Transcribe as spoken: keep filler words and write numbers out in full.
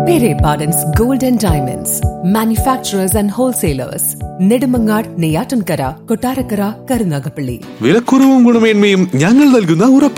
Pere Pardon's Gold and Diamonds, manufacturers and wholesalers. Nedumangad, Neyyattinkara, Kottarakkara, Karunagappally. വിലക്കുറവും ഗുണമേന്മയും ഞങ്ങൾ നൽകുന്ന ഉറപ്പ്.